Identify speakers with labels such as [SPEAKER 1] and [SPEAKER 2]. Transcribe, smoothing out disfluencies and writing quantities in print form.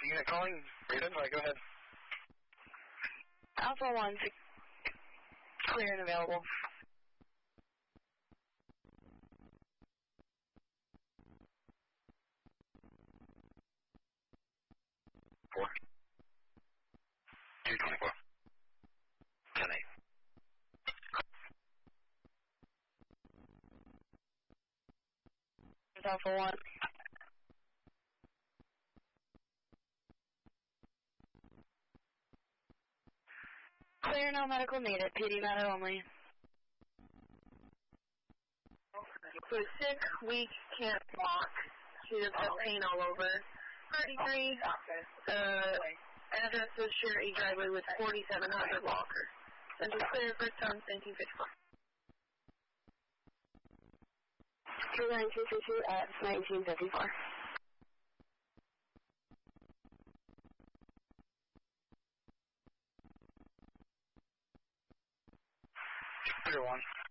[SPEAKER 1] unit calling. Identify, go ahead.
[SPEAKER 2] Alpha 1, clear and available.
[SPEAKER 1] Four. 224. 10-8.
[SPEAKER 2] Alpha 1. Clear, no medical needed. PD matter only.
[SPEAKER 3] So sick, weak, can't walk. She just has pain all over. 33, address is Sherry driveway with 4700 Walker. Central clear, first time, 1954.
[SPEAKER 2] 29222 at 1954.
[SPEAKER 1] Clear 1.